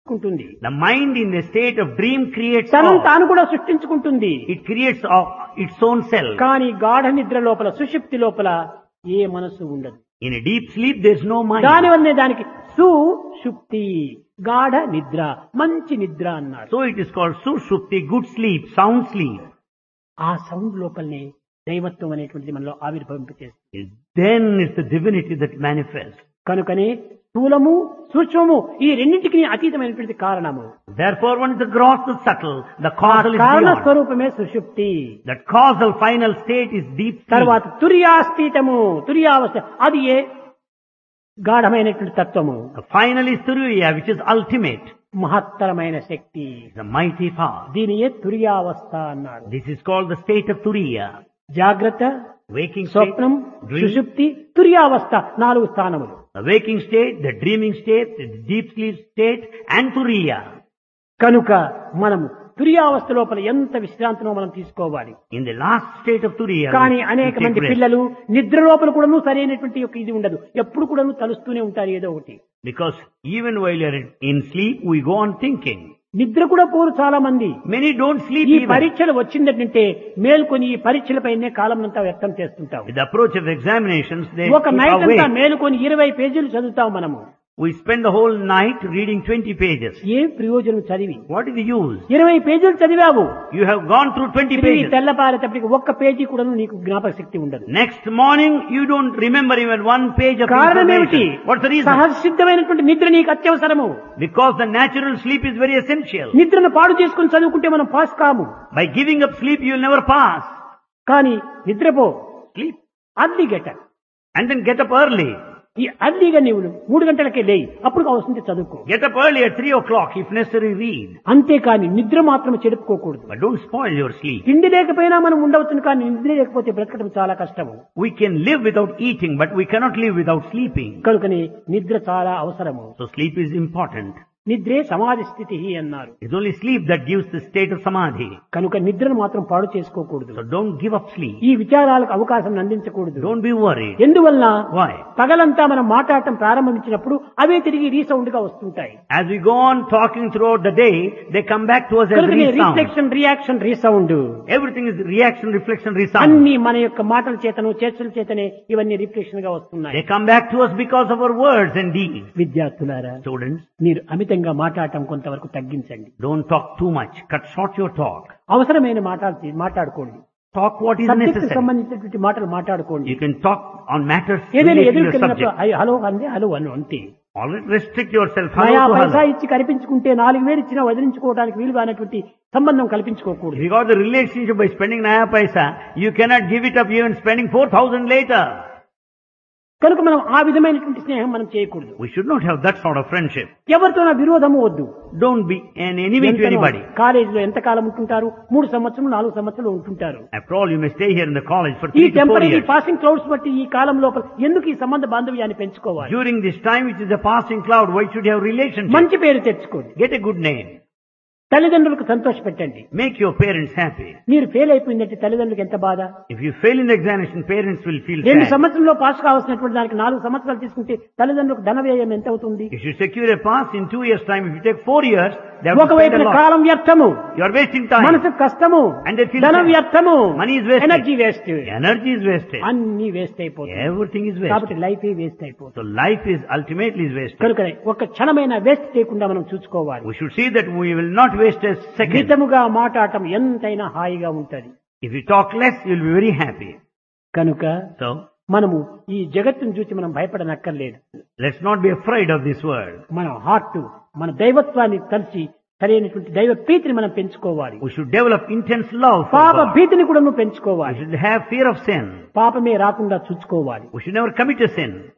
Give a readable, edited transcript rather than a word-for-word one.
ఉంటుంది. The mind in the state of dream creates తనను all. తాను కూడా సృష్టించుకుంటుంది. It creates its own self. కానీ గాఢ నిద్ర లోపల సుషుప్తి లోపల ఏ మనస్సు ఉండదు. In a deep sleep, there is no mind. దానివల్లనే దానికి సుషుప్తి గాఢ నిద్ర మంచి నిద్ర అన్నాడు. So it is called Sushupti, good sleep, sound sleep. ఆ సౌండ్ లోపలనే దైవత్వం అనేటువంటిది మనలో ఆవిర్భవింపచేస్తుంది. Then is the divinity that manifests. కనుకనే స్థూలము సూక్ష్మము ఈ రెండింటికి అతీతమైనటువంటి కారణము. Therefore, one is the gross, the subtle, the causal is కారణ beyond. స్వరూపమే సుషుప్తి. That causal final state is deep sleep. తర్వాత తుర్యాస్థితము తుర్యావస్థ అది ఏ గాఢమైనటువంటి తత్వము. The final is Turiya, which is ultimate. మహత్తరమైన శక్తి. The mighty power. దీని ఏ తుర్యావస్థ అన్నాడు. This is called the state of Turiya. జాగ్రత్త, Waking state, స్వప్నం, dream, సుషుప్తి, తుర్యావస్థ 4 స్థానములు. the waking state, the dreaming state, the deep sleep state, and Turiya. కనుక మనము తుర్యావస్థ లోపల ఎంత విశ్రాంతినో మనం తీసుకోవాలి. In the last state of Turiya, కానీ we అనేక take మంది rest. పిల్లలు నిద్ర లోపల కూడాను సరైనటువంటి ఒక ఇది ఉండదు. ఎప్పుడు కూడాను తలుస్తూనే ఉంటారు ఏదో ఒకటి. Because even while you are in sleep, we go on thinking. నిద్ర కూడా పోరు చాలా మంది. Many don't sleep ఈ even. పరీక్షలు వచ్చిందంటే మేల్కొని ఈ పరీక్షలపైనే కాలం అంతా వ్యర్థం చేస్తుంటాం. With the approach of examinations, they ఒక keep నైట్ awake. అంతా మేలుకొని 20 పేజీలు చదువుతాం మనము. We spend the whole night reading 20 pages. ఏ ప్రయోజనం చదివి? What is the use? 20 పేజీలు చదివావు. You have gone through 20 తిరిగి pages. తెల్లపారేటప్పటికి ఒక్క పేజీ కూడా నీకు జ్ఞాపక శక్తి ఉండదు. Next morning, you don't remember even one page of కారణం ఏమిటి? information. What's the reason? సహజసిద్ధమైనటువంటి నిద్ర నీకు అత్యవసరము. Because the natural sleep is very essential. నిద్రను పాడు చేసుకుని చదువుకుంటే మనం పాస్ కాము. By giving up sleep, you will never pass. కానీ నిద్రపో, Sleep. Early get up. And then get up early. ఈ అర్లీగా నీవు 3 గంటలకే లేయి, అప్పుడు అవసరం చదువుకో. Get up early at 3 o'clock, if necessary, read. అంతేకాని నిద్ర మాత్రం చెడుపుకోకూడదు. But don't spoil your sleep. తిండి లేకపోయినా మనం ఉండవచ్చును, కానీ నిద్ర లేకపోతే బ్రతకడం చాలా కష్టము. We can live without eating, but we cannot live without sleeping. కనుకని నిద్ర చాలా అవసరము. So sleep is important. నిద్రే సమాధి స్థితి అన్నారు. It's only sleep that gives the state of samadhi. కనుక నిద్రను మాత్రం పాడు చేసుకోకూడదు. So don't give up sleep. ఈ విచారాలకు అవకాశం అందించకూడదు. Don't be worried. ఎందువల్ల Why? పగలంతా మనం మాట్లాడటం ప్రారంభించినప్పుడు అవే తిరిగి రీసౌండ్ గా వస్తుంటాయి. As we go on talking throughout the day, they come back to us as కనుకనే resound. Reflection reaction resound Everything is reaction, reflection, resound. అన్ని మన యొక్క మాటల చేతను చర్చల చేతనే ఇవన్నీ రిఫ్లెక్షన్ గా వస్తున్నాయి. They come back to us because of our words and deeds. విద్యార్థులారా, Students, మీరు అమితంగా మాట్లాడటం కొంతవరకు తగ్గించండి. don't talk too much. Cut short your talk. అవసరమైన మాట్లాడుకోండి. Talk what is subject necessary. సంబంధించినటువంటి మాటలు మాట్లాడుకోండి. You can talk on matters ఏదైనా related to ఎదురు your కలిగినప్పుడు subject. హలో అందే హలో అను అంతే. Always restrict yourself. నయా Hello to పైసా hello. ఇచ్చి కల్పించుకుంటే 4,000 ఇచ్చినా వదిలించుకోవడానికి వీలుగా అనేటువంటి సంబంధం కల్పించుకోకూడదు. If you got the relationship by spending naya paisa, you cannot give it up even spending 4,000 later. కనుక మనం ఆ విధమైనటువంటి స్నేహం మనం చేయకూడదు. We should not have that sort of friendship. ఎవరితో విరోధము వద్దు. Don't be an enemy to anybody. కాలేజీలో ఎంతకాలం ఉంటుంటారు? 3 సంవత్సరాలు 4 సంవత్సరాలు ఉంటుంటారు. After all, you may stay here in the college for ఈ 3 to 4 temporary years. Passing clouds బట్టి ఈ కాలం లోపల ఎందుకు ఈ సంబంధ బాంధవ్యాన్ని పెంచుకోవాలి? During this time, which is a passing cloud, why should you have relationship? మంచి పేరు తెచ్చుకోండి. Get a good name. తల్లిదండ్రులకు సంతోష పెట్టండి. Make your parents happy. మీరు ఫెయిల్ అయిపోయిందంటే తల్లిదండ్రులకు ఎంత బాధ. If you fail in the examination, parents will feel 2 sad. సంవత్సరంలో పాస్ కావాల్సినటువంటి దానికి 4 సంవత్సరాలు తీసుకుంటే తల్లిదండ్రులకు ధన వ్యయం ఎంత అవుతుంది? If you secure a pass in 2 years' time, if you take 4 years, they have to spend ఒకవైపున a lot. కాలం వ్యర్థము, You are wasting time. మనసు కష్టము, And they feel ధన sad. వ్యర్థము, Money is wasted. Energy waste, Energy is wasted. అన్ని waste అయిపోతుంది. Everything is కాబట్టి wasted. Life waste అయిపోతుంది. So life is ultimately is wasted. కనుక ఒక క్షణమైన వేస్ట్ చేయకుండా మనం చూసుకోవాలి. We should see that we will not waste a second. మితముగా మాట్లాడటం ఎంతైనా హాయిగా ఉంటది. If you talk less, you will be very happy. కనుక So, మనము ఈ జగత్తును చూసి మనం భయపడనక్కర్లేదు. let's not be afraid of this world. మన హార్ట్, మన దైవత్వాన్ని కలిసి సరైనటువంటి దైవ ప్రీతిని మనం పెంచుకోవాలి. We should develop intense love for పాప God. భీతిని కూడా నువ్వు We పెంచుకోవాలి. should have fear of sin. పాపమే రాకుండా చూసుకోవాలి. We should never commit a sin.